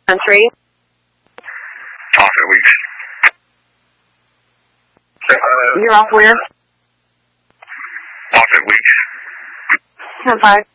country. Off at weeks. You're off where? Off at weeks. 10-5.